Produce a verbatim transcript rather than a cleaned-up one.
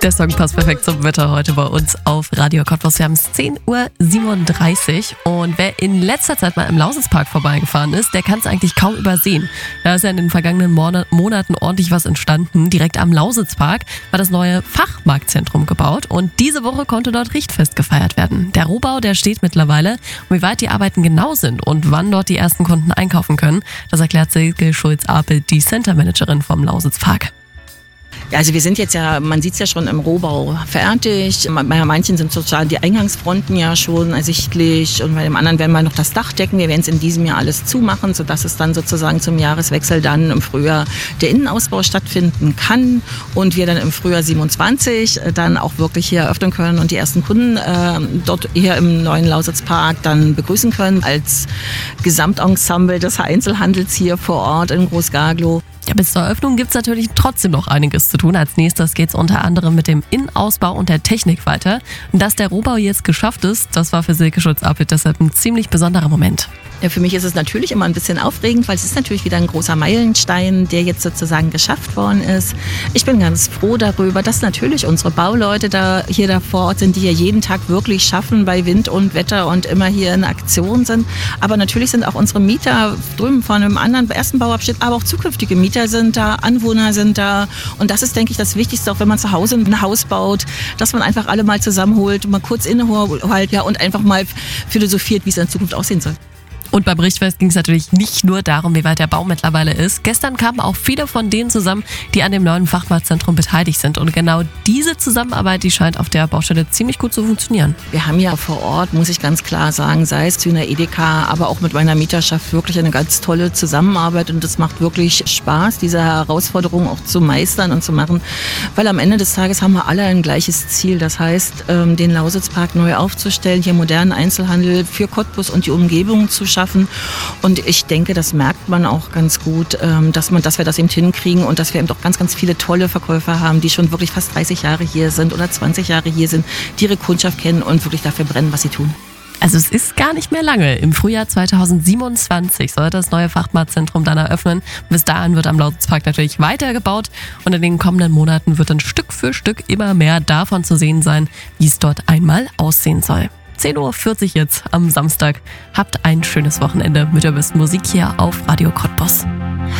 Der Song passt perfekt zum Wetter heute bei uns auf Radio Cottbus. Wir haben es zehn Uhr siebenunddreißig und wer in letzter Zeit mal im Lausitzpark vorbeigefahren ist, der kann es eigentlich kaum übersehen. Da ist ja in den vergangenen Monaten ordentlich was entstanden. Direkt am Lausitzpark war das neue Fachmarktzentrum gebaut und diese Woche konnte dort Richtfest gefeiert werden. Der Rohbau, der steht mittlerweile. Und wie weit die Arbeiten genau sind und wann dort die ersten Kunden einkaufen können, das erklärt Silke Schulz-Apel, die Center-Managerin vom Lausitzpark. Ja, also wir sind jetzt ja, man sieht es ja schon im Rohbau fertig. Bei manchen sind sozusagen die Eingangsfronten ja schon ersichtlich und bei dem anderen werden wir noch das Dach decken. Wir werden es in diesem Jahr alles zumachen, sodass es dann sozusagen zum Jahreswechsel dann im Frühjahr der Innenausbau stattfinden kann und wir dann im Frühjahr siebenundzwanzig dann auch wirklich hier eröffnen können und die ersten Kunden äh, dort hier im neuen Lausitzpark dann begrüßen können als Gesamtensemble des Einzelhandels hier vor Ort in Groß-Garglow. Ja, bis zur Eröffnung gibt es natürlich trotzdem noch einiges zu tun. Als nächstes geht es unter anderem mit dem Innenausbau und der Technik weiter. Und dass der Rohbau jetzt geschafft ist, das war für Silke Schulz-Apel deshalb ein ziemlich besonderer Moment. Ja, für mich ist es natürlich immer ein bisschen aufregend, weil es ist natürlich wieder ein großer Meilenstein, der jetzt sozusagen geschafft worden ist. Ich bin ganz froh darüber, dass natürlich unsere Bauleute da hier da vor Ort sind, die ja jeden Tag wirklich schaffen bei Wind und Wetter und immer hier in Aktion sind. Aber natürlich sind auch unsere Mieter drüben von einem anderen ersten Bauabschnitt, aber auch zukünftige Mieter sind da, Anwohner sind da. Und das ist, denke ich, das Wichtigste, auch wenn man zu Hause ein Haus baut, dass man einfach alle mal zusammenholt, mal kurz inneholt, ja, und einfach mal philosophiert, wie es in Zukunft aussehen soll. Und beim Richtfest ging es natürlich nicht nur darum, wie weit der Bau mittlerweile ist. Gestern kamen auch viele von denen zusammen, die an dem neuen Fachmarktzentrum beteiligt sind. Und genau diese Zusammenarbeit, die scheint auf der Baustelle ziemlich gut zu funktionieren. Wir haben ja vor Ort, muss ich ganz klar sagen, sei es zu einer Edeka, aber auch mit meiner Mieterschaft wirklich eine ganz tolle Zusammenarbeit. Und es macht wirklich Spaß, diese Herausforderung auch zu meistern und zu machen. Weil am Ende des Tages haben wir alle ein gleiches Ziel. Das heißt, den Lausitzpark neu aufzustellen, hier modernen Einzelhandel für Cottbus und die Umgebung zu schaffen. Und ich denke, das merkt man auch ganz gut, dass, man, dass wir das eben hinkriegen und dass wir eben doch ganz, ganz viele tolle Verkäufer haben, die schon wirklich fast dreißig Jahre hier sind oder zwanzig Jahre hier sind, die ihre Kundschaft kennen und wirklich dafür brennen, was sie tun. Also es ist gar nicht mehr lange. Im Frühjahr zweitausendsiebenundzwanzig soll das neue Fachmarktzentrum dann eröffnen. Bis dahin wird am Lausitzpark natürlich weitergebaut und in den kommenden Monaten wird dann Stück für Stück immer mehr davon zu sehen sein, wie es dort einmal aussehen soll. zehn Uhr vierzig jetzt am Samstag. Habt ein schönes Wochenende mit der besten Musik hier auf Radio Cottbus.